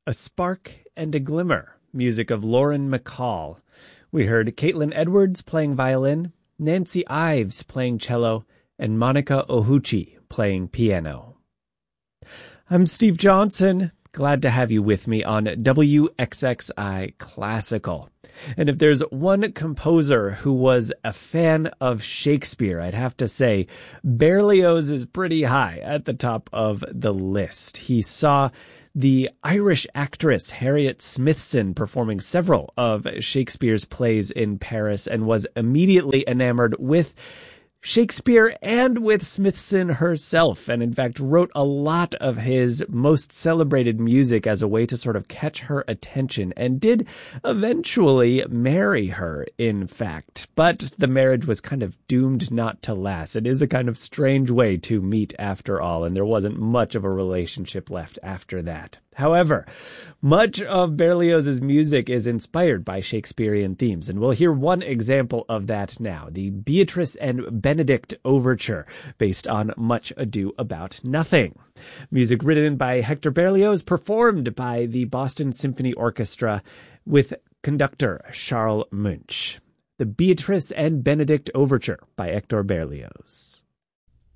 A Spark and a Glimmer, music of Lauren McCall. We heard Caitlin Edwards playing violin, Nancy Ives playing cello, and Monica Ohuchi playing piano. I'm Steve Johnson. Glad to have you with me on WXXI Classical. And if there's one composer who was a fan of Shakespeare, I'd have to say Berlioz is pretty high at the top of the list. He saw the Irish actress Harriet Smithson performing several of Shakespeare's plays in Paris and was immediately enamored with Shakespeare and with Smithson herself, and in fact wrote a lot of his most celebrated music as a way to sort of catch her attention, and did eventually marry her, in fact. But the marriage was kind of doomed not to last. It is a kind of strange way to meet after all, and there wasn't much of a relationship left after that. However, much of Berlioz's music is inspired by Shakespearean themes, and we'll hear one example of that now, the Beatrice and Benedict Overture, based on Much Ado About Nothing. Music written by Hector Berlioz, performed by the Boston Symphony Orchestra with conductor Charles Munch. The Beatrice and Benedict Overture by Hector Berlioz.